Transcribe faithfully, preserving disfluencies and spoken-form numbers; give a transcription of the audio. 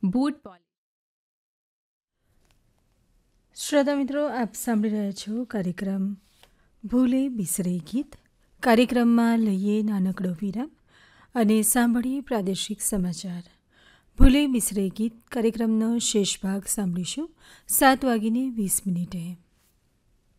Boot polish. શ્રોતા મિત્રો, આપ સાંભળી રહ્યા છો કાર્યક્રમ ભૂલે બિસરે ગીત. કાર્યક્રમમાં લઈએ નાનકડો વિરામ અને સાંભળીએ પ્રાદેશિક સમાચાર. ભૂલે બિસરે ગીત કાર્યક્રમનો શેષ ભાગ સાંભળીશું સાત વાગીને વીસ મિનિટે.